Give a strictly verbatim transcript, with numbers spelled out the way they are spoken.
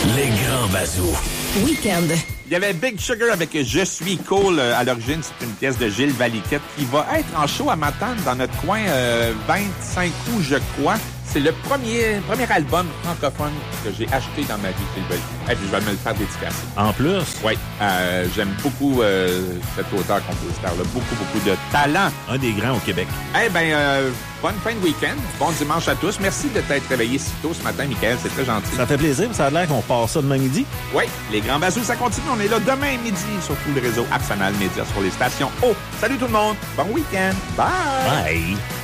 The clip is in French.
Les grands bazous. Week-end. Il y avait Big Sugar avec Je suis cool à l'origine. C'est une pièce de Gilles Valiquette qui va être en show à Matane dans notre coin euh, vingt-cinq août, je crois. C'est le premier, premier album francophone que j'ai acheté dans ma vie, Gilles Valiquette. Et puis je vais me le faire dédicacer. En plus? Oui. Euh, j'aime beaucoup euh, cet auteur-compositeur-là. Beaucoup, beaucoup de talent. Un des grands au Québec. Eh bien, euh, bonne fin de week-end. Bon dimanche à tous. Merci de t'être réveillé si tôt ce matin, Michael. C'est très gentil. Ça fait plaisir. Ça a l'air qu'on part ça demain midi. Oui, les grands bazous, ça continue. On est là demain midi sur tout le réseau Arsenal Média sur les stations. Oh, salut tout le monde. Bon week-end. Bye. Bye.